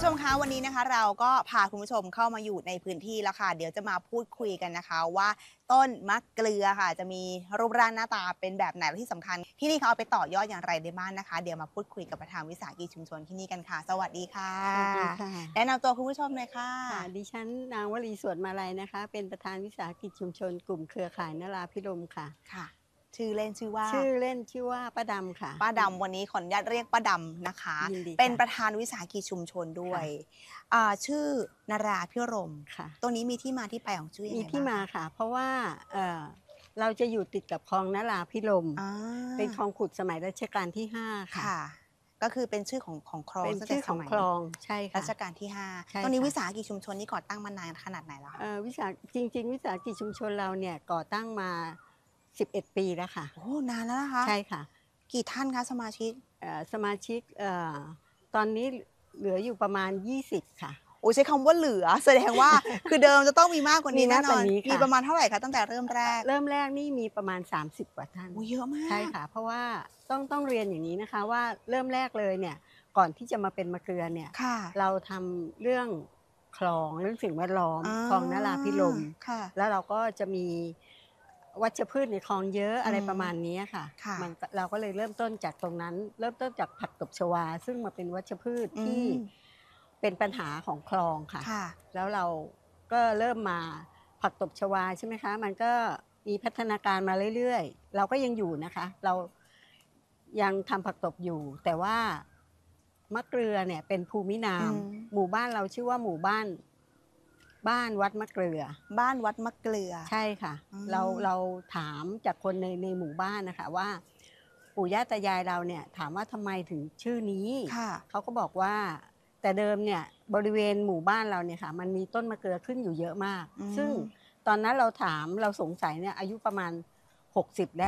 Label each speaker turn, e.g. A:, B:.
A: ผู้ชมคะวันนี้นะคะเราก็พาคุณผู้ชมเข้ามาอยู่ในพื้นที่แล้วค่ะเดี๋ยวจะมาพูดคุยกันนะคะว่าต้นมะเกลือค่ะจะมีรูปร่างหน้าตาเป็นแบบไหนและที่สำคัญที่นี่เขาเอาไปต่อยอดอย่างไรได้บ้างนะคะเดี๋ยวมาพูดคุยกับประธานวิสาหกิจชุมชนที่นี่กันค่ะสวัสดีค่ะ
B: สวัสดีค่ะ
A: แนะนำตัวคุณผู้ชมเลยค่ะ
B: ค่ะดิฉันนางวลีสวนมาลัยนะคะ เป็นประธานวิสาหกิจชุมชนกลุ่มเครือข่ายนราภิรมย์ค่ะ
A: ค่ะชื่อเล่นชื่อว่า
B: ชื่อเล่นชื่อว่าป้าดำค่ะ
A: ป้าดำวันนี้ขออนุญาตเรียกป้าดำนะคะ
B: ยินดี
A: เป็นประ
B: ค่ะ
A: ธานวิสาหกิจชุมชนด้วย
B: ค่ะ
A: ชื่อนราภิรมย์
B: ค่ะ
A: ตรงนี้มีที่มาที่ไปของชื่อยัง
B: มี
A: ไง
B: ที่มา
A: บ้าง
B: ค่ะ เพราะว่าเราจะอยู่ติดกับคลองนราภิรมย์
A: อ่
B: เป็น
A: า
B: คลองขุดสมัยรัชกาลที่5ค่ะ
A: ค่ะก็คือเป็นชื่อของคลอง
B: เป็น
A: ตั้งแต่
B: ชื่อของ
A: สมัย
B: คลองใช่
A: รั
B: ค่ะ
A: ชกาลที่5
B: ใช่
A: ตรงนี้
B: ค่ะ
A: วิสาหกิจชุมชนนี้ก่อตั้งมานานขนาดไหนแล้วคะ
B: จริงๆวิสาหกิจชุมชนเราเนี่ยก่อตั้งมา11 ปีแล้วค่ะ
A: โอ้นานแล้วนะคะ
B: ใช่ค่ะ
A: กี่ท่านคะสมาชิก
B: สมาชิกตอนนี้เหลืออยู่ประมาณ20ค่ะ
A: โอ้ใช้คำว่าเหลือแสดงว่าคือเดิมจะต้องมีมากกว่านี้
B: มี
A: แน่
B: มากกว่า
A: นอน
B: นี้ค่ะ
A: มีประมาณเท่าไหร่คะตั้งแต่เริ่มแรก
B: เริ่มแรกนี่มีประมาณ30 กว่าท่าน
A: โอ้เยอะมาก
B: ใช่ค่ะเพราะว่าต้องเรียนอย่างนี้นะคะว่าเริ่มแรกเลยเนี่ยก่อนที่จะมาเป็นมะเกลือเนี่ย
A: ค่ะ
B: เราทำเรื่องคลองเรื่องสิ่งแวดล้อม
A: อา
B: คลองนราภิรมย์
A: ค่ะ
B: แล้วเราก็จะมีวัชพืชในคลองเยอะอะไรประมาณนี้ค่ะ
A: ค่ะ
B: เราก็เลยเริ่มต้นจากตรงนั้น เริ่มต้นจากผักตบชวาซึ่งมาเป็นวัชพืช
A: อื
B: ที่
A: ม
B: เป็นปัญหาของคลองค่ะ
A: ค่ะ
B: แล้วเราก็เริ่มมาผักตบชวาใช่ไหมคะมันก็มีพัฒนาการมาเรื่อยๆเราก็ยังอยู่นะคะเรายังทำผักตบอยู่ แต่ว่ามะเกลือเนี่ยเป็นภูมินามหมู่บ้านเราชื่อว่าหมู่บ้านวัดมะเกลือ
A: บ้านวัดมะเกลือ
B: ใช่ค่ะ
A: อืม
B: เราถามจากคนในหมู่บ้านนะคะว่าปู่ย่าตายายเราเนี่ยถามว่าทำไมถึงชื่อนี้
A: ค่ะ
B: เขาก็บอกว่าแต่เดิมเนี่ยบริเวณหมู่บ้านเราเนี่ยค่ะมันมีต้นมะเกลือขึ้นอยู่เยอะมากซึ่งตอนนั้นเราถามเราสงสัยเนี่ยอายุประมาณ60แล้ว